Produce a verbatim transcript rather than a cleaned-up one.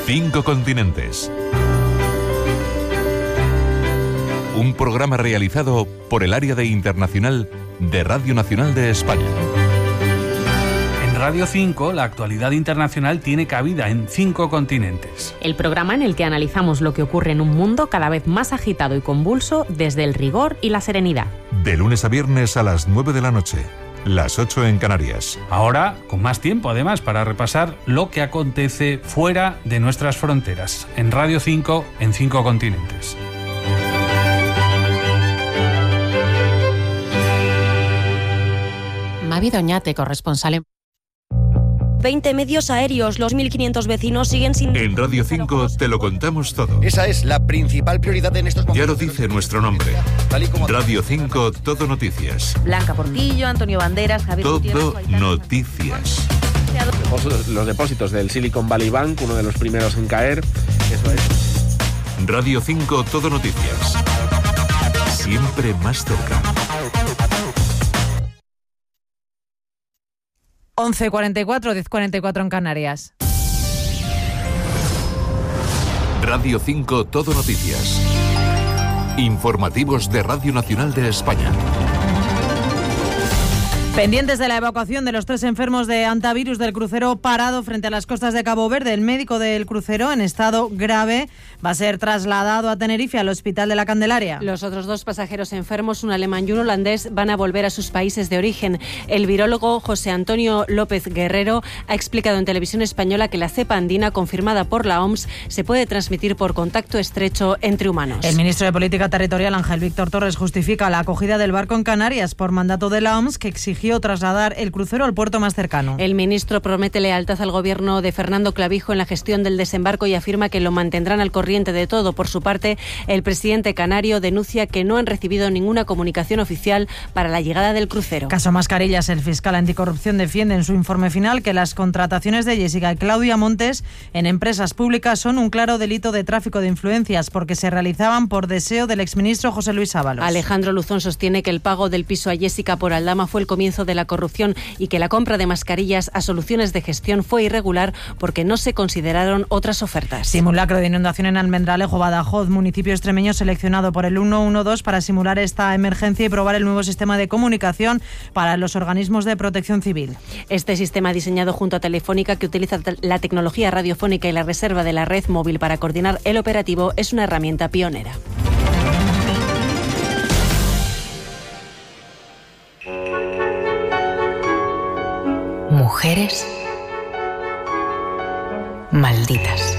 Cinco continentes. Un programa realizado por el área de internacional de Radio Nacional de España. En Radio cinco, la actualidad internacional tiene cabida en cinco continentes. El programa en el que analizamos lo que ocurre en un mundo cada vez más agitado y convulso desde el rigor y la serenidad. De lunes a viernes a las nueve de la noche, las ocho en Canarias. Ahora, con más tiempo además para repasar lo que acontece fuera de nuestras fronteras. En Radio cinco, en cinco continentes. Mavi Doñate, corresponsal en... veinte medios aéreos, los mil quinientos vecinos siguen sin... En Radio cinco te lo contamos todo. Esa es la principal prioridad en estos momentos. Ya lo dice nuestro nombre. Radio cinco, todo noticias. Blanca Portillo, Antonio Banderas, Javier Todo noticias. Los depósitos del Silicon Valley Bank, uno de los primeros en caer. Eso es. Radio cinco, todo noticias. Siempre más cerca. once cuarenta y cuatro, diez cuarenta y cuatro en Canarias. Radio cinco, todo noticias. Informativos de Radio Nacional de España. Pendientes de la evacuación de los tres enfermos de hantavirus del crucero parado frente a las costas de Cabo Verde, el médico del crucero, en estado grave, va a ser trasladado a Tenerife, al Hospital de la Candelaria. Los otros dos pasajeros enfermos, un alemán y un holandés, van a volver a sus países de origen. El virólogo José Antonio López Guerrero ha explicado en Televisión Española que la cepa andina, confirmada por la O M S, se puede transmitir por contacto estrecho entre humanos. El ministro de Política Territorial, Ángel Víctor Torres, justifica la acogida del barco en Canarias por mandato de la O M S, que exigió trasladar el crucero al puerto más cercano. El ministro promete lealtad al gobierno de Fernando Clavijo en la gestión del desembarco y afirma que lo mantendrán al corriente de todo. Por su parte, el presidente canario denuncia que no han recibido ninguna comunicación oficial para la llegada del crucero. Caso Mascarillas, el fiscal anticorrupción defiende en su informe final que las contrataciones de Jessica y Claudia Montes en empresas públicas son un claro delito de tráfico de influencias porque se realizaban por deseo del exministro José Luis Ábalos. Alejandro Luzón sostiene que el pago del piso a Jessica por Aldama fue el comienzo de la corrupción y que la compra de mascarillas a Soluciones de Gestión fue irregular porque no se consideraron otras ofertas. Simulacro de inundación en Almendralejo, Badajoz, municipio extremeño seleccionado por el ciento doce para simular esta emergencia y probar el nuevo sistema de comunicación para los organismos de protección civil. Este sistema, diseñado junto a Telefónica, que utiliza la tecnología radiofónica y la reserva de la red móvil para coordinar el operativo, es una herramienta pionera. Mujeres malditas.